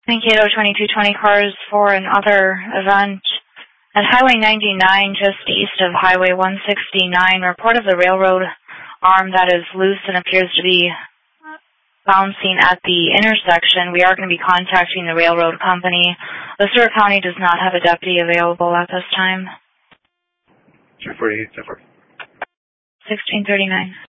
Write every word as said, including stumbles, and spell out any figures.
Mankato twenty-two twenty cars for another event. At Highway ninety-nine, just east of Highway one sixty-nine, report of the railroad arm that is loose and appears to be bouncing at the intersection. We are going to be contacting the railroad company. Lister County does not have a deputy available at this time. two forty-eight, so far. sixteen thirty-nine.